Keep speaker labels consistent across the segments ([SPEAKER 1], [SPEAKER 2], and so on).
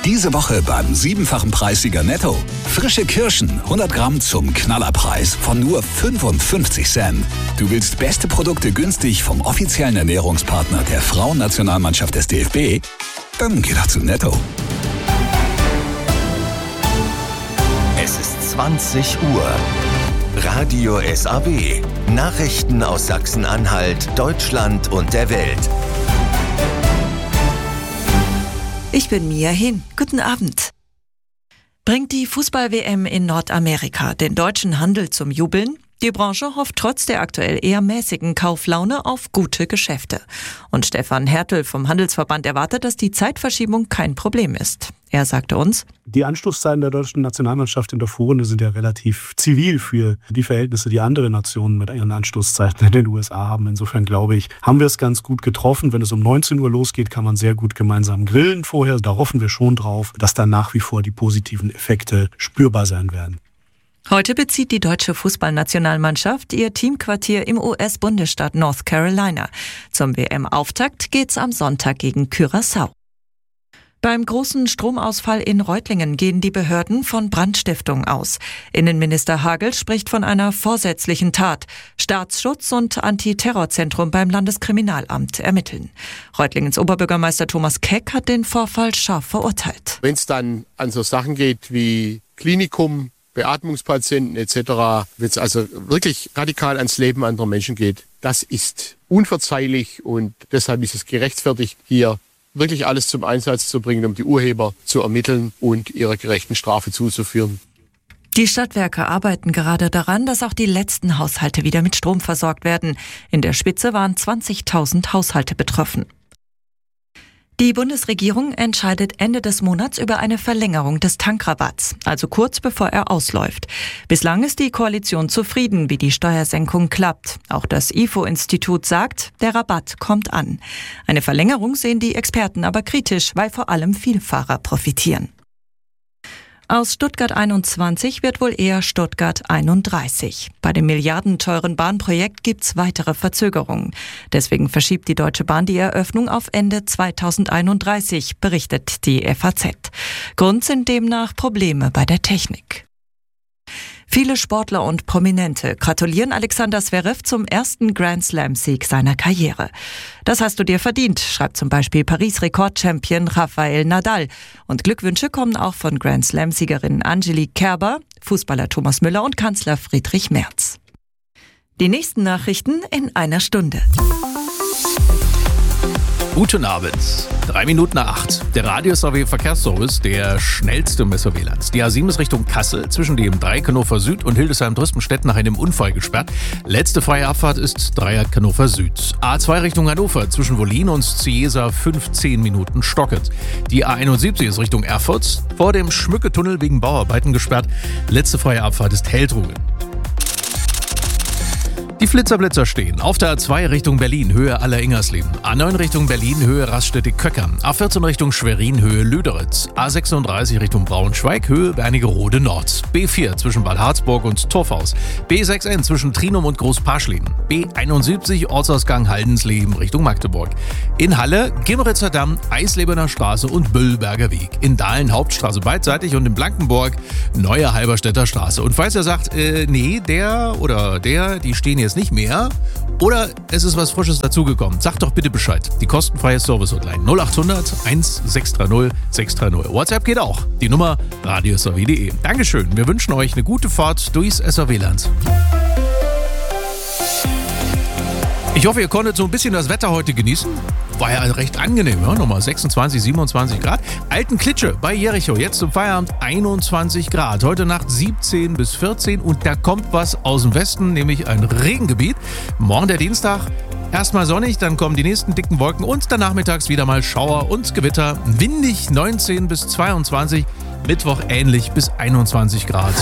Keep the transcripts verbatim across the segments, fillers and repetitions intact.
[SPEAKER 1] Diese Woche beim siebenfachen Preissieger Netto. Frische Kirschen, hundert Gramm zum Knallerpreis von nur fünfundfünfzig Cent. Du willst beste Produkte günstig vom offiziellen Ernährungspartner der Frauennationalmannschaft des D F B? Dann geh doch zu Netto.
[SPEAKER 2] Es ist zwanzig Uhr. Radio S A W. Nachrichten aus Sachsen-Anhalt, Deutschland und der Welt.
[SPEAKER 3] Ich bin Mia Hin. Guten Abend. Bringt die Fußball-W M in Nordamerika den deutschen Handel zum Jubeln? Die Branche hofft trotz der aktuell eher mäßigen Kauflaune auf gute Geschäfte. Und Stefan Hertel vom Handelsverband erwartet, dass die Zeitverschiebung kein Problem ist. Er sagte uns:
[SPEAKER 4] Die Anstoßzeiten der deutschen Nationalmannschaft in der Vorrunde sind ja relativ zivil für die Verhältnisse, die andere Nationen mit ihren Anstoßzeiten in den U S A haben. Insofern glaube ich, haben wir es ganz gut getroffen. Wenn es um neunzehn Uhr losgeht, kann man sehr gut gemeinsam grillen vorher. Da hoffen wir schon drauf, dass dann nach wie vor die positiven Effekte spürbar sein werden.
[SPEAKER 3] Heute bezieht die deutsche Fußballnationalmannschaft ihr Teamquartier im U S-Bundesstaat North Carolina. Zum W M-Auftakt geht's am Sonntag gegen Curaçao. Beim großen Stromausfall in Reutlingen gehen die Behörden von Brandstiftung aus. Innenminister Hagel spricht von einer vorsätzlichen Tat. Staatsschutz und Antiterrorzentrum beim Landeskriminalamt ermitteln. Reutlingens Oberbürgermeister Thomas Keck hat den Vorfall scharf verurteilt.
[SPEAKER 5] Wenn es dann an so Sachen geht wie Klinikum, Beatmungspatienten et cetera, wenn es also wirklich radikal ans Leben anderer Menschen geht, das ist unverzeihlich und deshalb ist es gerechtfertigt, hier wirklich alles zum Einsatz zu bringen, um die Urheber zu ermitteln und ihrer gerechten Strafe zuzuführen.
[SPEAKER 3] Die Stadtwerke arbeiten gerade daran, dass auch die letzten Haushalte wieder mit Strom versorgt werden. In der Spitze waren zwanzigtausend Haushalte betroffen. Die Bundesregierung entscheidet Ende des Monats über eine Verlängerung des Tankrabatts, also kurz bevor er ausläuft. Bislang ist die Koalition zufrieden, wie die Steuersenkung klappt. Auch das I F O-Institut sagt, der Rabatt kommt an. Eine Verlängerung sehen die Experten aber kritisch, weil vor allem Vielfahrer profitieren. Aus Stuttgart einundzwanzig wird wohl eher Stuttgart einunddreißig. Bei dem milliardenteuren Bahnprojekt gibt's weitere Verzögerungen. Deswegen verschiebt die Deutsche Bahn die Eröffnung auf Ende zweitausendeinunddreißig, berichtet die F A Z. Grund sind demnach Probleme bei der Technik. Viele Sportler und Prominente gratulieren Alexander Zverev zum ersten Grand-Slam-Sieg seiner Karriere. Das hast du dir verdient, schreibt zum Beispiel Paris-Rekord-Champion Rafael Nadal. Und Glückwünsche kommen auch von Grand-Slam-Siegerin Angelique Kerber, Fußballer Thomas Müller und Kanzler Friedrich Merz. Die nächsten Nachrichten in einer Stunde.
[SPEAKER 6] Guten Abend. Drei Minuten nach acht. Der Radio S A W Verkehrsservice, der schnellste im S A W-Land. Die A sieben ist Richtung Kassel zwischen dem Dreieck Hannover Süd und Hildesheim-Drüspenstedt nach einem Unfall gesperrt. Letzte freie Abfahrt ist Dreieck Hannover Süd. A zwei Richtung Hannover zwischen Wollin und Ciesa fünfzehn Minuten stockend. Die A einundsiebzig ist Richtung Erfurt vor dem Schmücketunnel wegen Bauarbeiten gesperrt. Letzte freie Abfahrt ist Heldrungen. Die Flitzerblitzer stehen. Auf der A zwei Richtung Berlin, Höhe Aller-Ingersleben. A neun Richtung Berlin, Höhe Raststätte-Köckern. A vierzehn Richtung Schwerin, Höhe Lüderitz. A sechsunddreißig Richtung Braunschweig, Höhe Bernigerode Nord. B vier zwischen Bad Harzburg und Torfhaus. B sechs N zwischen Trinum und Großparschleben. B einundsiebzig Ortsausgang Haldensleben Richtung Magdeburg. In Halle, Gimmeritzer Damm, Eislebener Straße und Böllberger Weg. In Dahlen Hauptstraße beidseitig und in Blankenburg Neue Halberstädter Straße. Und falls ihr sagt, äh, nee, der oder der, die stehen jetzt nicht mehr oder es ist was Frisches dazugekommen, sagt doch bitte Bescheid. Die kostenfreie Service-Hotline null achthundert eins sechs drei null sechs drei null. WhatsApp geht auch. Die Nummer radio s a w punkt de. Dankeschön. Wir wünschen euch eine gute Fahrt durchs S A W-Land. Ich hoffe, ihr konntet so ein bisschen das Wetter heute genießen. War ja recht angenehm, ja? Nochmal sechsundzwanzig, siebenundzwanzig Grad. Altenklitsche bei Jericho, jetzt zum Feierabend einundzwanzig Grad. Heute Nacht siebzehn bis vierzehn und da kommt was aus dem Westen, nämlich ein Regengebiet. Morgen der Dienstag, erstmal sonnig, dann kommen die nächsten dicken Wolken und dann nachmittags wieder mal Schauer und Gewitter. Windig neunzehn bis zweiundzwanzig, Mittwoch ähnlich bis einundzwanzig Grad.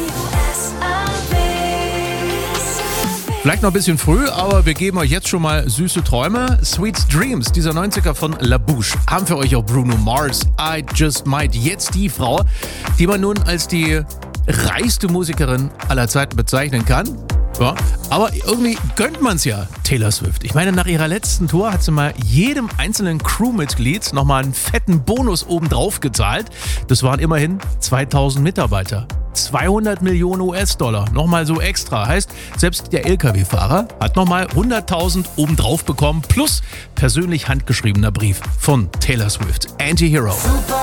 [SPEAKER 6] Vielleicht noch ein bisschen früh, aber wir geben euch jetzt schon mal süße Träume. Sweet Dreams, dieser neunziger von La Bouche, haben für euch auch Bruno Mars, I Just Might. Jetzt die Frau, die man nun als die reichste Musikerin aller Zeiten bezeichnen kann. Ja, aber irgendwie gönnt man es ja Taylor Swift. Ich meine, nach ihrer letzten Tour hat sie mal jedem einzelnen Crewmitglied nochmal einen fetten Bonus obendrauf gezahlt. Das waren immerhin zweitausend Mitarbeiter. zweihundert Millionen U S-Dollar, nochmal so extra. Heißt, selbst der L K W-Fahrer hat nochmal hunderttausend obendrauf bekommen, plus persönlich handgeschriebener Brief von Taylor Swift. Anti-Hero.